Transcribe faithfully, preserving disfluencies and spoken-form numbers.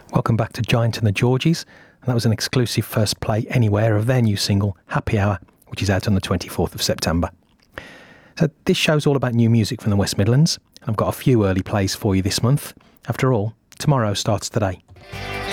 Welcome back to Giant and the Georgies. And that was an exclusive first play anywhere of their new single, Happy Hour, which is out on the twenty-fourth of September. So this show's all about new music from the West Midlands. And I've got a few early plays for you this month. After all, tomorrow starts today.